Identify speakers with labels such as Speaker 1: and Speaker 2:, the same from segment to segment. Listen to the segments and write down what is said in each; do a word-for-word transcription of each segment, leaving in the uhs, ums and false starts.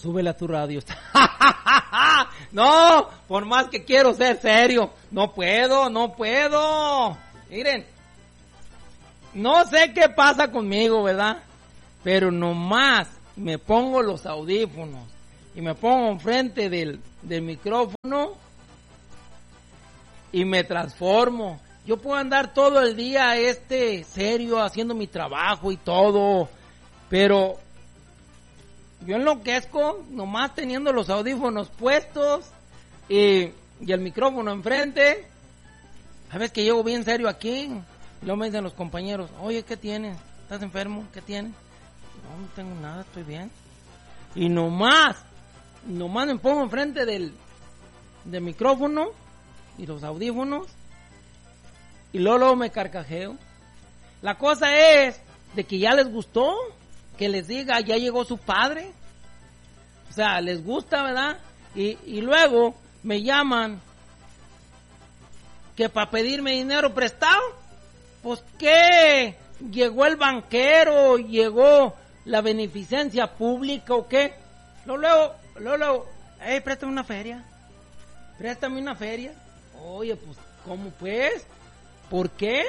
Speaker 1: súbele a tu radio. No, por más que quiero ser serio, no puedo, no puedo. Miren, no sé qué pasa conmigo, ¿verdad? Pero nomás me pongo los audífonos y me pongo enfrente del, del micrófono y me transformo. Yo puedo andar todo el día este serio haciendo mi trabajo y todo, pero yo enloquezco nomás teniendo los audífonos puestos y, y el micrófono enfrente. A veces que llego bien serio aquí y luego me dicen los compañeros, oye, ¿qué tienes? ¿Estás enfermo? ¿Qué tienes? No, no tengo nada, estoy bien. Y nomás, nomás me pongo enfrente del, del micrófono y los audífonos y luego, luego me carcajeo. La cosa es de que ya les gustó, que les diga, ya llegó su padre. O sea, les gusta, ¿verdad? Y, y luego me llaman que para pedirme dinero prestado. Pues, ¿qué? ¿Llegó el banquero? ¿Llegó la beneficencia pública o qué? Luego, luego, luego, luego, hey, préstame una feria. Préstame una feria. Oye, pues, ¿cómo pues? ¿Por qué?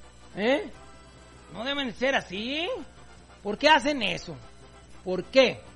Speaker 1: ¿Eh? No deben ser así. ¿Por qué hacen eso? ¿Por qué?